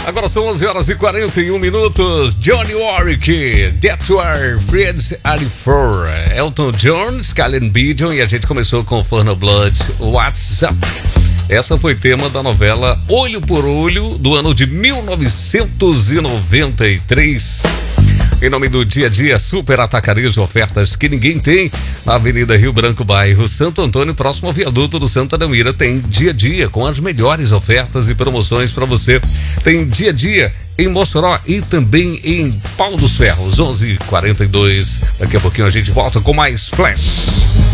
Agora são 11h41. Johnny Warwick, That's Where Friends Are For. Elton John, Skyline Bidion, e a gente começou com Forno Blood, What's Up. Essa foi tema da novela Olho por Olho, do ano de 1993. Em nome do Dia a Dia, super atacarejo, ofertas que ninguém tem. Na Avenida Rio Branco, bairro Santo Antônio, próximo ao viaduto do Santa Belmira, tem Dia a Dia com as melhores ofertas e promoções para você. Tem Dia a Dia em Mossoró e também em Pau dos Ferros, 11h42. Daqui a pouquinho a gente volta com mais Flash.